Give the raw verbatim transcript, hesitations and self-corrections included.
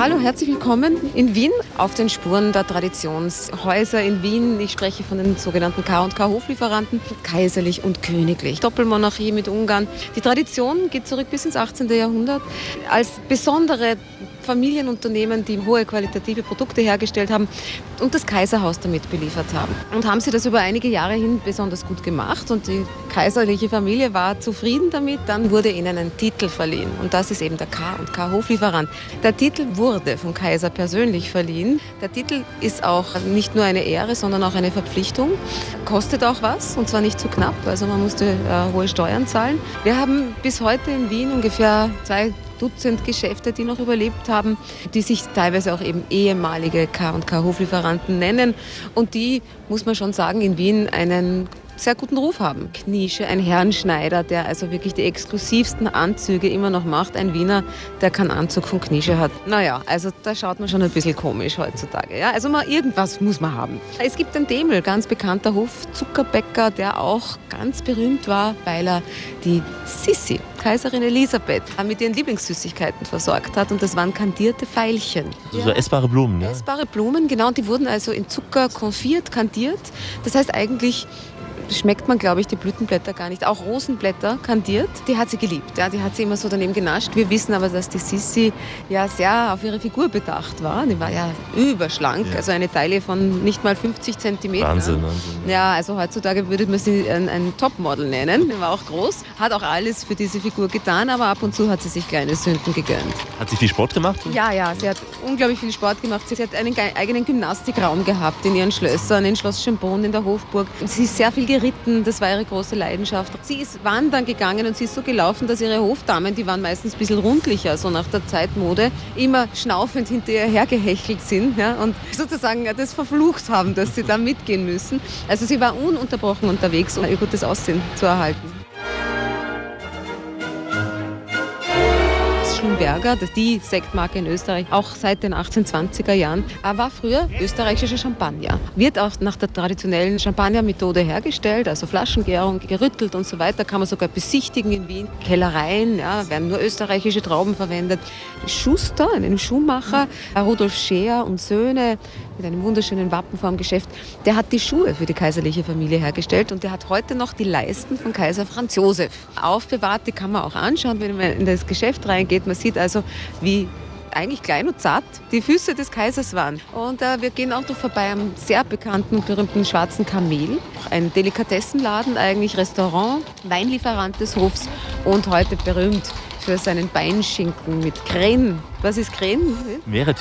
Hallo, herzlich willkommen in Wien auf den Spuren der Traditionshäuser in Wien. Ich spreche von den sogenannten K und K Hoflieferanten, kaiserlich und königlich. Doppelmonarchie mit Ungarn. Die Tradition geht zurück bis ins achtzehnten Jahrhundert. Als besondere Familienunternehmen, die hohe qualitative Produkte hergestellt haben und das Kaiserhaus damit beliefert haben. Und haben sie das über einige Jahre hin besonders gut gemacht und die kaiserliche Familie war zufrieden damit. Dann wurde ihnen ein Titel verliehen und das ist eben der K und K Hoflieferant. Der Titel wurde vom Kaiser persönlich verliehen. Der Titel ist auch nicht nur eine Ehre, sondern auch eine Verpflichtung. Kostet auch was und zwar nicht zu knapp, also man musste äh, hohe Steuern zahlen. Wir haben bis heute in Wien ungefähr zwei Dutzend Geschäfte, die noch überlebt haben, die sich teilweise auch eben ehemalige K und K Hoflieferanten nennen und die, muss man schon sagen, in Wien einen sehr guten Ruf haben. Kniesche, ein Herrenschneider, der also wirklich die exklusivsten Anzüge immer noch macht. Ein Wiener, der keinen Anzug von Kniesche hat. Naja, also da schaut man schon ein bisschen komisch heutzutage. Ja? Also mal irgendwas muss man haben. Es gibt den Demel, ganz bekannter Hofzuckerbäcker, der auch ganz berühmt war, weil er die Sissi, Kaiserin Elisabeth, mit ihren Lieblingssüßigkeiten versorgt hat. Und das waren kandierte Veilchen. Also so essbare Blumen, ne? Essbare Blumen, genau. Und die wurden also in Zucker konfiert, kandiert. Das heißt eigentlich schmeckt man, glaube ich, die Blütenblätter gar nicht. Auch Rosenblätter kandiert, die hat sie geliebt. Ja, die hat sie immer so daneben genascht. Wir wissen aber, dass die Sissi ja sehr auf ihre Figur bedacht war. Die war ja überschlank, ja. Also eine Taille von nicht mal fünfzig Zentimeter. Wahnsinn, Wahnsinn. Ja, also heutzutage würde man sie ein, ein Topmodel nennen. Die war auch groß, hat auch alles für diese Figur getan, aber ab und zu hat sie sich kleine Sünden gegönnt. Hat sie viel Sport gemacht? Ja, ja, sie hat unglaublich viel Sport gemacht. Sie hat einen eigenen Gymnastikraum gehabt in ihren Schlössern, in Schloss Schönbrunn, in der Hofburg. Sie ist sehr viel geritten, das war ihre große Leidenschaft. Sie ist wandern gegangen und sie ist so gelaufen, dass ihre Hofdamen, die waren meistens ein bisschen rundlicher, so nach der Zeitmode, immer schnaufend hinter ihr hergehechelt sind, ja, und sozusagen das verflucht haben, dass sie da mitgehen müssen. Also sie war ununterbrochen unterwegs, um ihr gutes Aussehen zu erhalten. Schlumberger, die Sektmarke in Österreich, auch seit den achtzehnhundertzwanziger Jahren, war früher österreichischer Champagner. Wird auch nach der traditionellen Champagnermethode hergestellt, also Flaschengärung, gerüttelt und so weiter, kann man sogar besichtigen in Wien. Kellereien, ja, werden nur österreichische Trauben verwendet. Schuster, einen Schuhmacher, Rudolf Scheer und Söhne, mit einem wunderschönen Wappen vor dem Geschäft, der hat die Schuhe für die kaiserliche Familie hergestellt und der hat heute noch die Leisten von Kaiser Franz Josef aufbewahrt. Die kann man auch anschauen, wenn man in das Geschäft reingeht. Man sieht also, wie eigentlich klein und zart die Füße des Kaisers waren. Und äh, wir gehen auch noch vorbei am sehr bekannten und berühmten Schwarzen Kamel. Ein Delikatessenladen, eigentlich Restaurant, Weinlieferant des Hofs und heute berühmt für seinen Beinschinken mit Kren. Was ist Kren? Mehrere